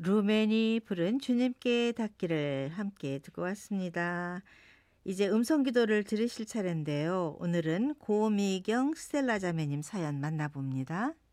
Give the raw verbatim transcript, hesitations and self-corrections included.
루멘이 부른 주님께 닿기를 함께 듣고 왔습니다. 이제 음성 기도를 들으실 차례인데요. 오늘은 고미경 스텔라 자매님 사연 만나봅니다.